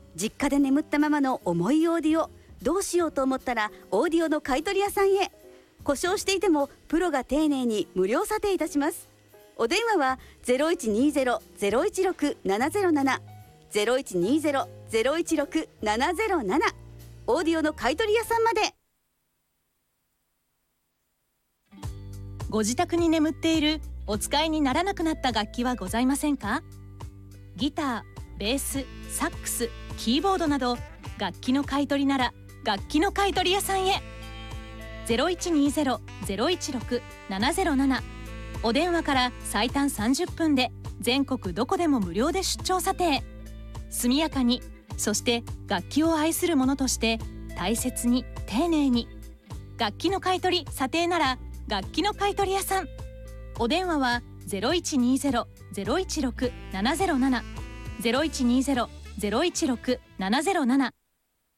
実家で眠ったままの重いオーディオ、どうしようと思ったらオーディオの買取屋さんへ。故障していてもプロが丁寧に無料査定いたします。お電話は 0120-016-707 0120-016-707 オーディオの買取屋さんまで。 ご自宅に眠っているお使いにならなくなった楽器はございませんか？ギター、ベース、サックス、キーボードなど楽器の買い取りなら楽器の買取屋さんへ。0120-016-707お電話から最短30分で全国どこでも無料で出張査定。速やかに、そして楽器を愛する者として大切に丁寧に。楽器の買い取り査定なら楽器の買取屋さん。お電話は 0120-016-707 0120-016-707